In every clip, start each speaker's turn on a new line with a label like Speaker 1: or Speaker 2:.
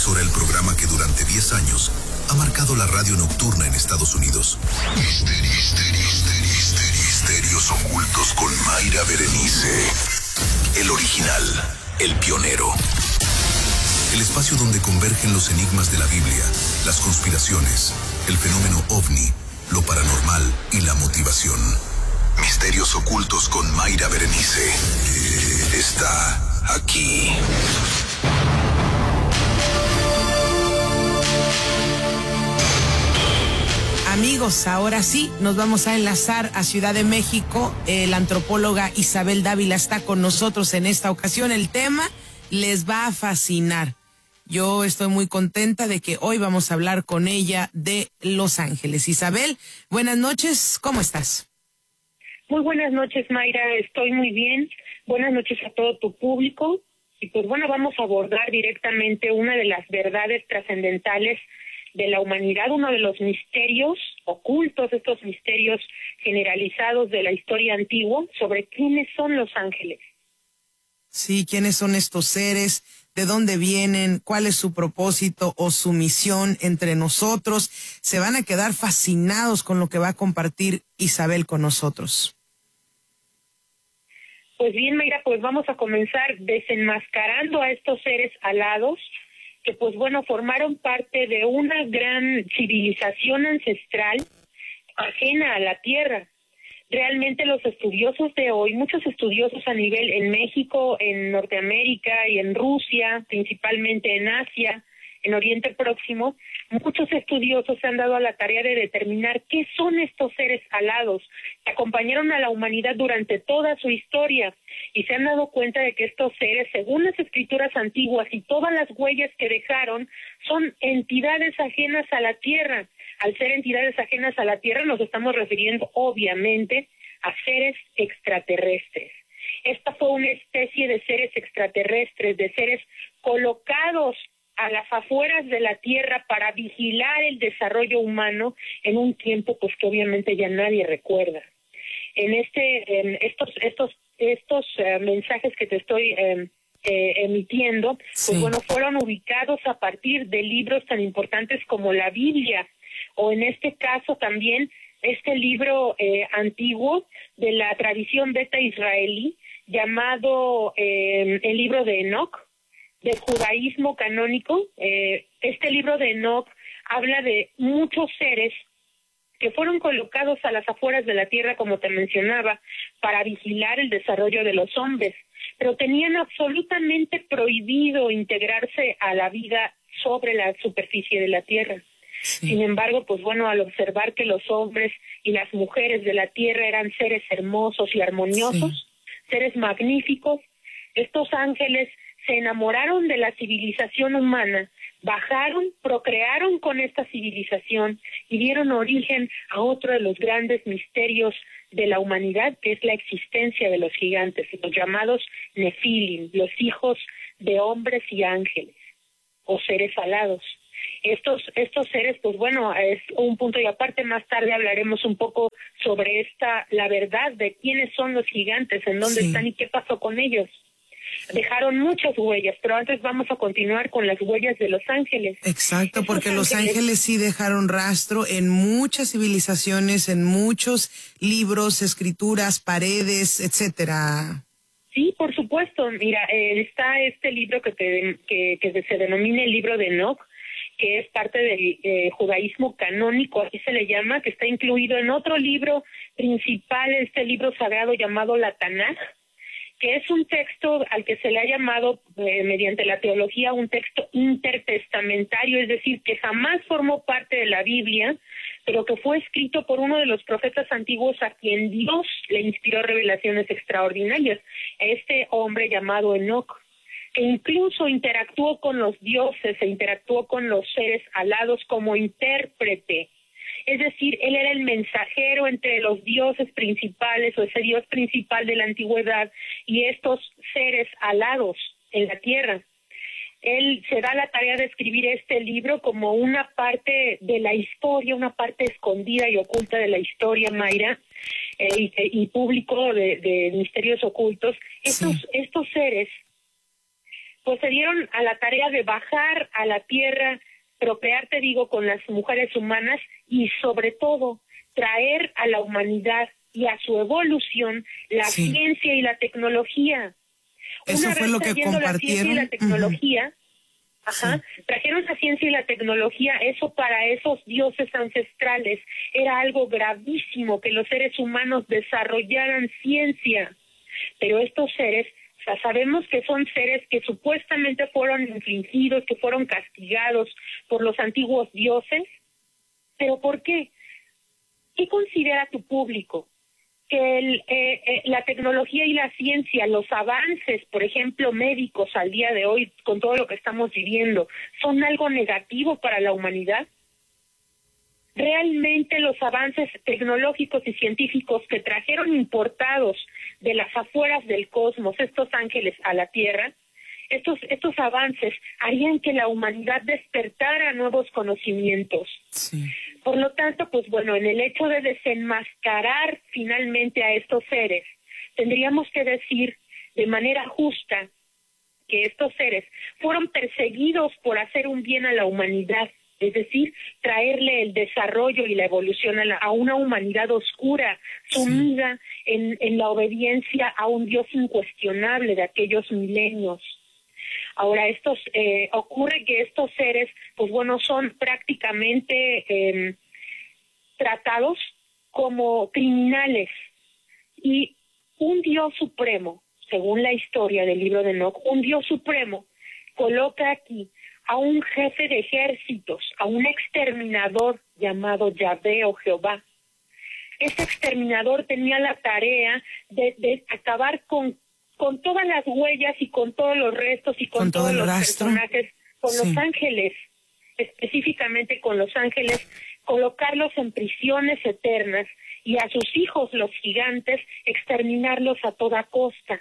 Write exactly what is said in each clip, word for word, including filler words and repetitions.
Speaker 1: Avisora el programa que durante diez años ha marcado la radio nocturna en Estados Unidos. Misterio, misterio, misterio, misterio, misterios ocultos con Mayra Berenice. El original, el pionero. El espacio donde convergen los enigmas de la Biblia, las conspiraciones, el fenómeno ovni, lo paranormal y la motivación. Misterios ocultos con Mayra Berenice. Eh, está aquí.
Speaker 2: Amigos, ahora sí, nos vamos a enlazar a Ciudad de México. Eh, la antropóloga Isabel Dávila está con nosotros en esta ocasión. El tema les va a fascinar. Yo estoy muy contenta de que hoy vamos a hablar con ella de Los Ángeles. Isabel, buenas noches, ¿cómo estás?
Speaker 3: Muy buenas noches, Mayra, estoy muy bien. Buenas noches a todo tu público. Y pues bueno, vamos a abordar directamente una de las verdades trascendentales de la humanidad, uno de los misterios ocultos, estos misterios generalizados de la historia antigua, sobre quiénes son los ángeles.
Speaker 2: Sí, quiénes son estos seres, de dónde vienen, cuál es su propósito o su misión entre nosotros. Se van a quedar fascinados con lo que va a compartir Isabel con nosotros.
Speaker 3: Pues bien, Mayra, pues vamos a comenzar desenmascarando a estos seres alados, que pues bueno, formaron parte de una gran civilización ancestral ajena a la Tierra. Realmente los estudiosos de hoy, muchos estudiosos a nivel en México, en Norteamérica y en Rusia, principalmente en Asia, en Oriente Próximo, muchos estudiosos se han dado a la tarea de determinar qué son estos seres alados que acompañaron a la humanidad durante toda su historia, y se han dado cuenta de que estos seres, según las escrituras antiguas y todas las huellas que dejaron, son entidades ajenas a la Tierra. Al ser entidades ajenas a la Tierra nos estamos refiriendo obviamente a seres extraterrestres. Esta fue una especie de seres extraterrestres, de seres colocados a las afueras de la Tierra para vigilar el desarrollo humano en un tiempo pues que obviamente ya nadie recuerda. En este, en estos, estos, estos uh, mensajes que te estoy eh, eh, emitiendo,
Speaker 2: sí.
Speaker 3: pues bueno, fueron ubicados a partir de libros tan importantes como la Biblia, o en este caso también este libro eh, antiguo de la tradición beta israelí, llamado eh, el libro de Enoch, del judaísmo canónico. Eh, este libro de Enoch habla de muchos seres que fueron colocados a las afueras de la Tierra, como te mencionaba, para vigilar el desarrollo de los hombres, pero tenían absolutamente prohibido integrarse a la vida sobre la superficie de la Tierra. Sí. Sin embargo, pues bueno, al observar que los hombres y las mujeres de la Tierra eran seres hermosos y armoniosos, sí. seres magníficos, estos ángeles se enamoraron de la civilización humana, bajaron, procrearon con esta civilización y dieron origen a otro de los grandes misterios de la humanidad, que es la existencia de los gigantes, los llamados Nefilim, los hijos de hombres y ángeles, o seres alados. Estos, estos seres, pues bueno, es un punto y aparte. Más tarde hablaremos un poco sobre esta, la verdad de quiénes son los gigantes, en dónde sí. están y qué pasó con ellos. Dejaron muchas huellas, pero antes vamos a continuar con las huellas de los ángeles.
Speaker 2: Exacto, porque los ángeles sí dejaron rastro en muchas civilizaciones, en muchos libros, escrituras, paredes, etcétera.
Speaker 3: Sí, por supuesto. Mira, eh, está este libro que, te, que, que se denomina el libro de Enoch, que es parte del eh, judaísmo canónico, así se le llama, que está incluido en otro libro principal, este libro sagrado llamado la Tanaj, que es un texto al que se le ha llamado eh, mediante la teología un texto intertestamentario, es decir, que jamás formó parte de la Biblia, pero que fue escrito por uno de los profetas antiguos a quien Dios le inspiró revelaciones extraordinarias, a este hombre llamado Enoch, que incluso interactuó con los dioses e interactuó con los seres alados como intérprete. Es decir, él era el mensajero entre los dioses principales o ese dios principal de la antigüedad y estos seres alados en la tierra. Él se da la tarea de escribir este libro como una parte de la historia, una parte escondida y oculta de la historia, Mayra, eh, y, y público de, de misterios ocultos. Estos, sí. estos seres pues se dieron a la tarea de bajar a la tierra, procrear, te digo, con las mujeres humanas y sobre todo traer a la humanidad y a su evolución la sí. ciencia y la tecnología.
Speaker 2: Eso
Speaker 3: Una
Speaker 2: fue
Speaker 3: vez
Speaker 2: lo que
Speaker 3: trayendo
Speaker 2: compartieron.
Speaker 3: La ciencia y la tecnología, uh-huh. Ajá,
Speaker 2: sí.
Speaker 3: trajeron la ciencia y la tecnología, eso para esos dioses ancestrales era algo gravísimo, que los seres humanos desarrollaran ciencia, pero estos seres, o sea, sabemos que son seres que supuestamente fueron infligidos, que fueron castigados por los antiguos dioses, pero ¿por qué? ¿Qué considera tu público? Que el, eh, eh, la tecnología y la ciencia, los avances, por ejemplo, médicos al día de hoy, con todo lo que estamos viviendo, ¿son algo negativo para la humanidad? ¿Realmente los avances tecnológicos y científicos que trajeron importados de las afueras del cosmos, estos ángeles a la Tierra, estos, estos avances harían que la humanidad despertara nuevos conocimientos?
Speaker 2: Sí.
Speaker 3: Por lo tanto, pues bueno, en el hecho de desenmascarar finalmente a estos seres, tendríamos que decir de manera justa que estos seres fueron perseguidos por hacer un bien a la humanidad, es decir, traerle el desarrollo y la evolución a, la, a una humanidad oscura, sumida sí. en, en la obediencia a un Dios incuestionable de aquellos milenios. Ahora, estos eh, ocurre que estos seres, pues bueno, son prácticamente eh, tratados como criminales. Y un Dios supremo, según la historia del libro de Enoc, un Dios supremo coloca aquí a un jefe de ejércitos, a un exterminador llamado Yahvé o Jehová. Este exterminador tenía la tarea de, de acabar con con todas las huellas y con todos los restos y con, con todos los rastro. personajes, con sí. los ángeles, específicamente con los ángeles, colocarlos en prisiones eternas y a sus hijos, los gigantes, exterminarlos a toda costa.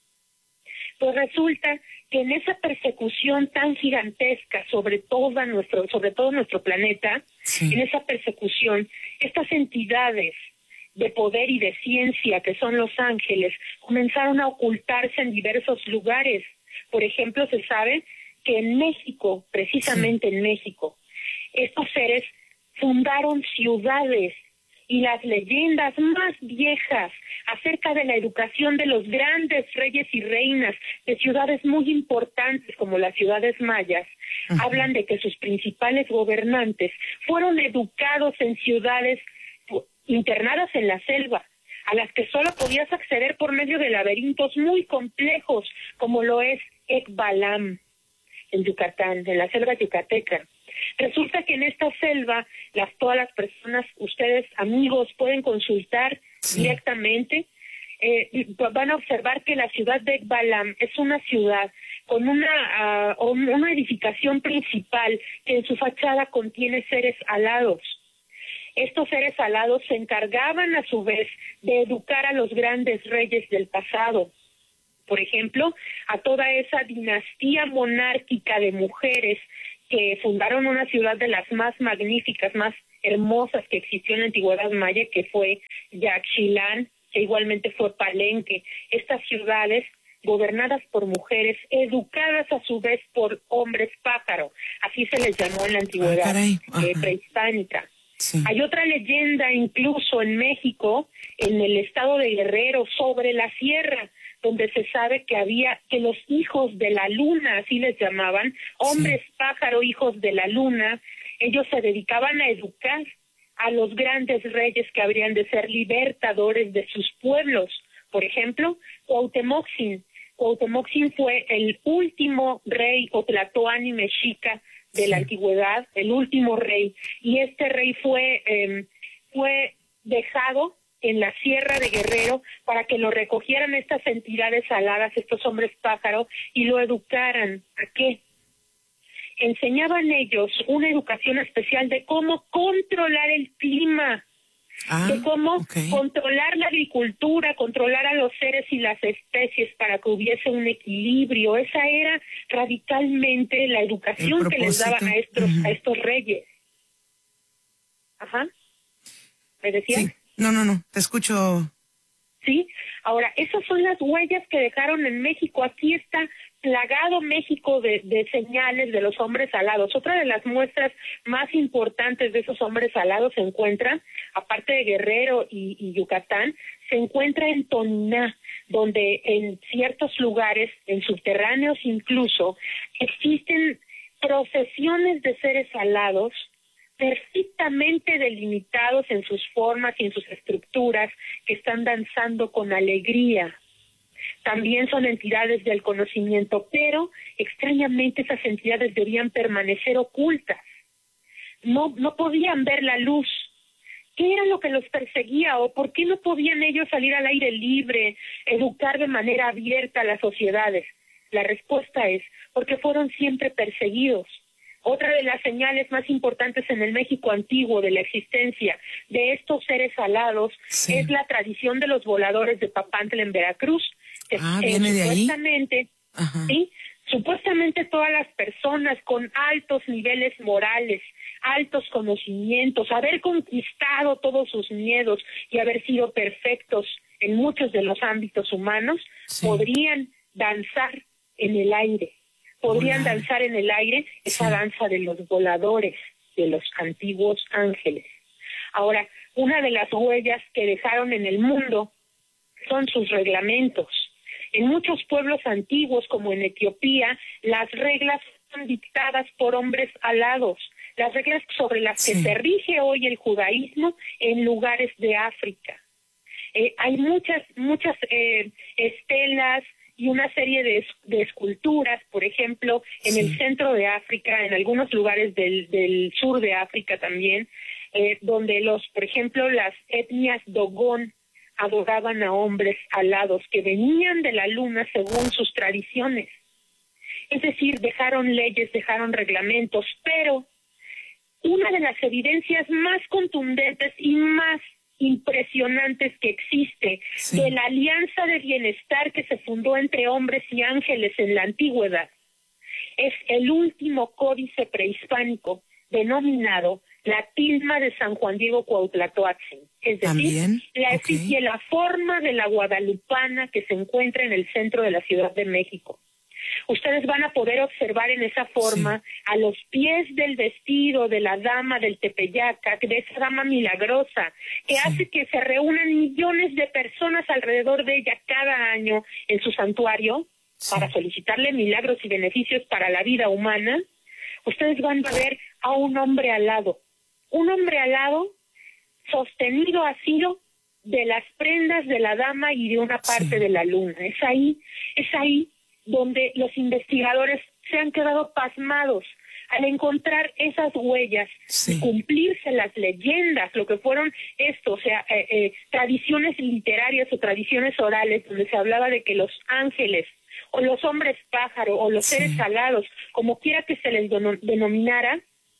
Speaker 3: Pues resulta que en esa persecución tan gigantesca sobre toda nuestro, sobre todo nuestro planeta, sí. en esa persecución, estas entidades de poder y de ciencia que son los ángeles, comenzaron a ocultarse en diversos lugares. Por ejemplo, se sabe que en México, precisamente sí. en México, estos seres fundaron ciudades y las leyendas más viejas acerca de la educación de los grandes reyes y reinas de ciudades muy importantes como las ciudades mayas, uh-huh. hablan de que sus principales gobernantes fueron educados en ciudades internadas en la selva, a las que solo podías acceder por medio de laberintos muy complejos, como lo es Ekbalam, en Yucatán, en la selva yucateca. Resulta que en esta selva, las, todas las personas, ustedes, amigos, pueden consultar sí. directamente, eh, van a observar que la ciudad de Ekbalam es una ciudad con una, uh, una edificación principal que en su fachada contiene seres alados. Estos seres alados se encargaban a su vez de educar a los grandes reyes del pasado. Por ejemplo, a toda esa dinastía monárquica de mujeres que fundaron una ciudad de las más magníficas, más hermosas que existió en la antigüedad maya, que fue Yaxchilán, que igualmente fue Palenque. Estas ciudades gobernadas por mujeres, educadas a su vez por hombres pájaro, así se les llamó en la antigüedad eh, prehispánica. Sí. Hay otra leyenda incluso en México, en el estado de Guerrero, sobre la sierra, donde se sabe que había, que los hijos de la luna, así les llamaban, hombres sí. pájaro, hijos de la luna, ellos se dedicaban a educar a los grandes reyes que habrían de ser libertadores de sus pueblos. Por ejemplo, Cuauhtémoc-Sin. Cuauhtémoc-Sin fue el último rey o tlatoani mexica de sí. la antigüedad, el último rey, y este rey fue eh, fue dejado en la sierra de Guerrero para que lo recogieran estas entidades aladas, estos hombres pájaro, y lo educaran. ¿A qué? Enseñaban ellos una educación especial de cómo controlar el clima, ah, de cómo okay. controlar la agricultura, controlar a los seres y las especies para que hubiese un equilibrio. Esa era radicalmente la educación que les daban a estos, uh-huh. a estos reyes. Ajá. ¿Me decías?
Speaker 2: Sí. No, no, no, te escucho.
Speaker 3: Sí, ahora, esas son las huellas que dejaron en México. Aquí está plagado México de, de señales de los hombres alados. Otra de las muestras más importantes de esos hombres alados se encuentra, aparte de Guerrero y, y Yucatán, se encuentra en Toniná, donde en ciertos lugares, en subterráneos incluso, existen procesiones de seres alados perfectamente delimitados en sus formas y en sus estructuras, que están danzando con alegría. También son entidades del conocimiento, pero extrañamente esas entidades debían permanecer ocultas. No, no podían ver la luz. ¿Qué era lo que los perseguía o por qué no podían ellos salir al aire libre, educar de manera abierta a las sociedades? La respuesta es porque fueron siempre perseguidos. Otra de las señales más importantes en el México antiguo de la existencia de estos seres alados sí. es la tradición de los voladores de Papantla en Veracruz.
Speaker 2: Ah, eh, viene de
Speaker 3: supuestamente,
Speaker 2: ahí.
Speaker 3: ¿sí? Supuestamente todas las personas con altos niveles morales, altos conocimientos, haber conquistado todos sus miedos y haber sido perfectos en muchos de los ámbitos humanos, sí. podrían danzar en el aire. Podrían Volar. danzar en el aire esa sí. danza de los voladores, de los antiguos ángeles. Ahora, una de las huellas que dejaron en el mundo son sus reglamentos. En muchos pueblos antiguos, como en Etiopía, las reglas son dictadas por hombres alados, las reglas sobre las sí. que se rige hoy el judaísmo en lugares de África. Eh, hay muchas, muchas eh, estelas y una serie de, de esculturas, por ejemplo, en sí. el centro de África, en algunos lugares del, del sur de África también, eh, donde los, por ejemplo, las etnias Dogón adoraban a hombres alados que venían de la luna según sus tradiciones. Es decir, dejaron leyes, dejaron reglamentos, pero una de las evidencias más contundentes y más impresionantes que existe sí. de la alianza de bienestar que se fundó entre hombres y ángeles en la antigüedad es el último códice prehispánico denominado la tilma de San Juan Diego Cuauhtlacoatzin, es decir, la efigie, okay. la forma de la guadalupana que se encuentra en el centro de la Ciudad de México. Ustedes van a poder observar en esa forma sí. a los pies del vestido de la dama del Tepeyac, de esa dama milagrosa, que sí. hace que se reúnan millones de personas alrededor de ella cada año en su santuario sí. para solicitarle milagros y beneficios para la vida humana. Ustedes van a ver a un hombre alado, un hombre alado sostenido así de las prendas de la dama y de una parte sí. de la luna. Es ahí, es ahí donde los investigadores se han quedado pasmados al encontrar esas huellas, sí. cumplirse las leyendas, lo que fueron esto, o sea, eh, eh, tradiciones literarias o tradiciones orales, donde se hablaba de que los ángeles, o los hombres pájaro, o los sí. seres alados, como quiera que se les denominara,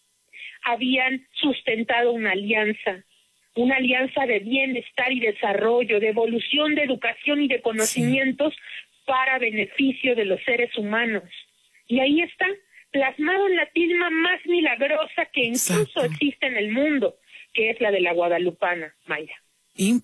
Speaker 3: habían sustentado una alianza, una alianza de bienestar y desarrollo, de evolución, de educación y de conocimientos, sí. para beneficio de los seres humanos. Y ahí está, plasmado en la tilma más milagrosa que incluso Exacto. existe en el mundo, que es la de la guadalupana, Mayra.